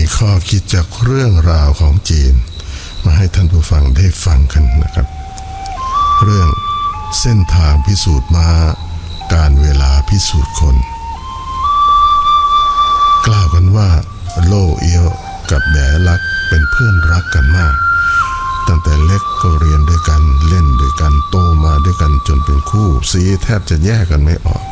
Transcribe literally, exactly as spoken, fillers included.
ข้อคิดจากเรื่องราวของจีนมาให้ท่านผู้ฟังได้ฟังกันนะครับเรื่องเส้นทางพิสูจน์ม้าการเวลาพิสูจน์คนกล่าวกันว่าโล่เอี้ยวกับแบลักเป็นเพื่อนรักกันมากตั้งแต่เล็กก็เรียนด้วยกันเล่นด้วยกันโตมาด้วยกันจนเป็นคู่สีแทบจะแยกกันไม่ออก